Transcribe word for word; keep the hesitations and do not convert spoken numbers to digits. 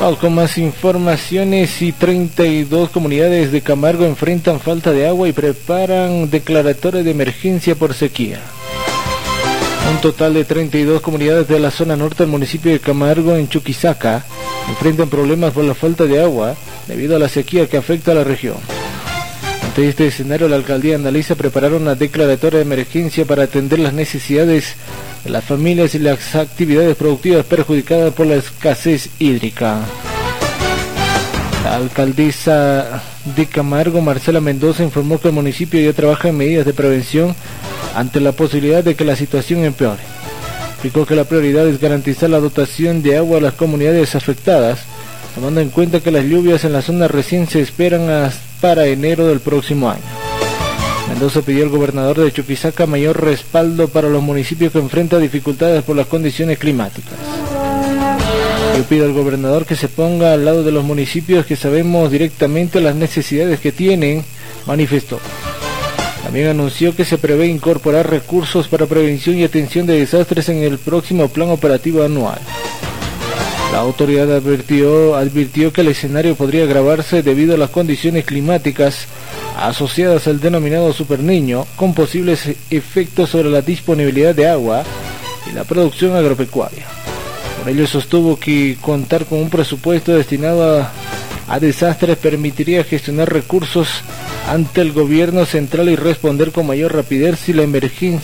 Vamos con más informaciones. Y treinta y dos comunidades de Camargo enfrentan falta de agua y preparan declaratorios de emergencia por sequía. Un total de treinta y dos comunidades de la zona norte del municipio de Camargo, en Chuquisaca, enfrentan problemas por la falta de agua debido a la sequía que afecta a la región. Ante este escenario, la alcaldía analiza preparar una declaratoria de emergencia para atender las necesidades de las familias y las actividades productivas perjudicadas por la escasez hídrica. La alcaldesa de Camargo, Marcela Mendoza, informó que el municipio ya trabaja en medidas de prevención ante la posibilidad de que la situación empeore. Explicó que la prioridad es garantizar la dotación de agua a las comunidades afectadas, tomando en cuenta que las lluvias en la zona recién se esperan hasta para enero del próximo año. Mendoza pidió al gobernador de Chuquisaca mayor respaldo para los municipios que enfrentan dificultades por las condiciones climáticas. Yo pido al gobernador que se ponga al lado de los municipios que sabemos directamente las necesidades que tienen, manifestó. También anunció que se prevé incorporar recursos para prevención y atención de desastres en el próximo plan operativo anual. La autoridad advirtió, advirtió que el escenario podría agravarse debido a las condiciones climáticas asociadas al denominado Superniño, con posibles efectos sobre la disponibilidad de agua y la producción agropecuaria. Por ello sostuvo que contar con un presupuesto destinado a, a desastres permitiría gestionar recursos ante el gobierno central y responder con mayor rapidez si la emergencia